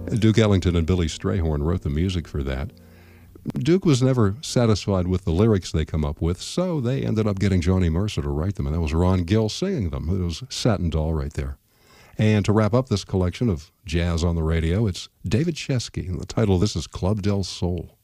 Duke Ellington and Billy Strayhorn wrote the music for that. Duke was never satisfied with the lyrics they come up with, so they ended up getting Johnny Mercer to write them, and that was Ron Gill singing them. It was Satin Doll right there. And to wrap up this collection of jazz on the radio, it's David Chesky, and the title of this is Club Del Sol.